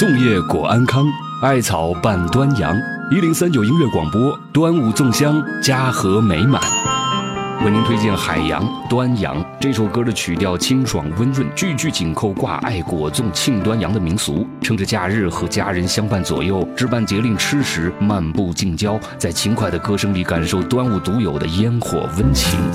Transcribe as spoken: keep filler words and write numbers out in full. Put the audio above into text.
粽叶果安康，艾草伴端阳。一零三九音乐广播，端午粽香，家和美满。为您推荐《海洋端阳》这首歌的曲调清爽温润，句句紧扣挂爱果粽庆端阳的民俗。趁着假日和家人相伴左右，置办节令吃食，漫步近郊，在轻快的歌声里感受端午独有的烟火温情。